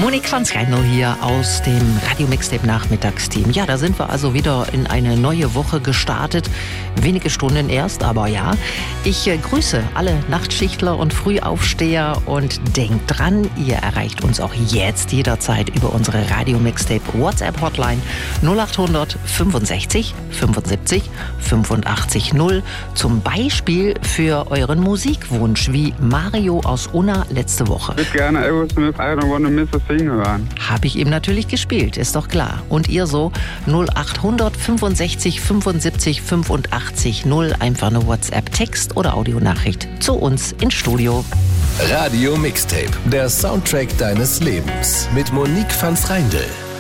Monique Franz-Reindl hier aus dem Radio Mixtape Nachmittagsteam. Ja, da sind wir also wieder in eine neue Woche gestartet. Wenige Stunden erst, aber ja. Ich grüße alle Nachtschichtler und Frühaufsteher und denkt dran, ihr erreicht uns auch jetzt jederzeit über unsere Radio Mixtape WhatsApp Hotline 0800 65 75 85 0. Zum Beispiel für euren Musikwunsch, wie Mario aus Unna letzte Woche. Ich würde gerne Aerosmith, I Don't Wanna Miss a Thing hören. Habe ich ihm natürlich gespielt, ist doch klar. Und ihr so 0800 65 75 85 0. Einfach eine WhatsApp-Text- oder Audionachricht zu uns ins Studio. Radio Mixtape, der Soundtrack deines Lebens mit Monique Franz-Reindl.